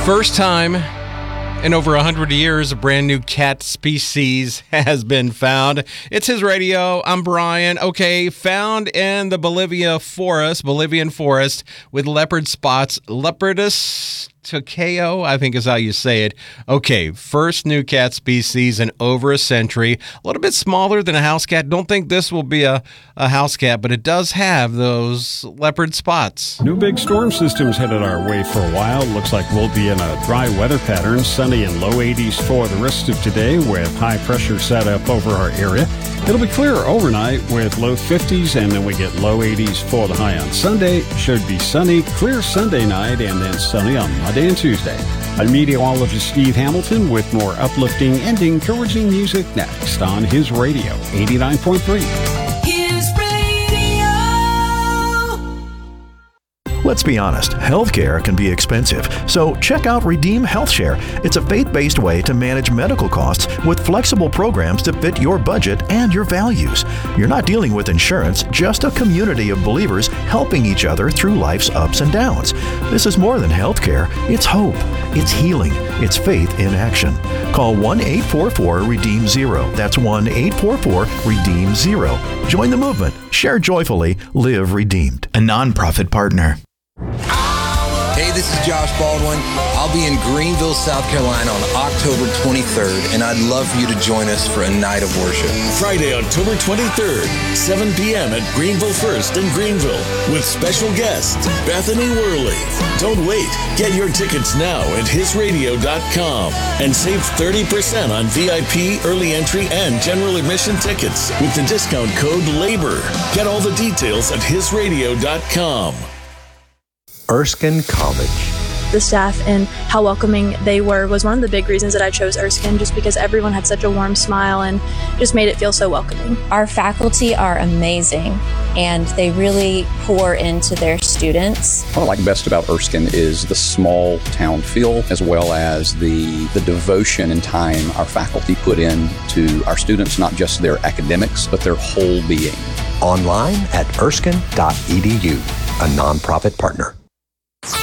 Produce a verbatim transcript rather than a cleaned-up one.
First time in over one hundred years, a brand new cat species has been found. It's His Radio. I'm Brian. Okay, found in the Bolivia forest, Bolivian forest, with leopard spots. Leopardus Tocayo, I think is how you say it. Okay, first new cat species in over a century. A little bit smaller than a house cat. Don't think this will be a, a house cat, but it does have those leopard spots. New big storm systems headed our way for a while. Looks like we'll be in a dry weather pattern. Sunny and low eighties for the rest of today with high pressure set up over our area. It'll be clear overnight with low fifties, and then we get low eighties for the high on Sunday. Should be sunny, clear Sunday night, and then sunny on Monday and Tuesday. I'm meteorologist Steve Hamilton with more uplifting and encouraging music next on His Radio eighty-nine point three. His Radio. Let's be honest, healthcare can be expensive, so check out Redeem HealthShare. It's a faith-based way to manage medical costs with flexible programs to fit your budget and your values. You're not dealing with insurance, just a community of believers helping each other through life's ups and downs. This is more than healthcare. It's hope. It's healing. It's faith in action. Call one eight four four REDEEM zero. That's one eight four four REDEEM zero. Join the movement. Share joyfully. Live redeemed. A nonprofit partner. Hey, this is Josh Baldwin. I'll be in Greenville, South Carolina on October twenty-third, and I'd love for you to join us for a night of worship. Friday, October twenty-third, seven p.m. at Greenville First in Greenville with special guest Bethany Worley. Don't wait. Get your tickets now at his radio dot com and save thirty percent on V I P, early entry, and general admission tickets with the discount code LABOR. Get all the details at his radio dot com. Erskine College. The staff and how welcoming they were was one of the big reasons that I chose Erskine, just because everyone had such a warm smile and just made it feel so welcoming. Our faculty are amazing, and they really pour into their students. What I like best about Erskine is the small town feel, as well as the, the devotion and time our faculty put in to our students, not just their academics, but their whole being. Online at erskine dot e d u, a nonprofit partner.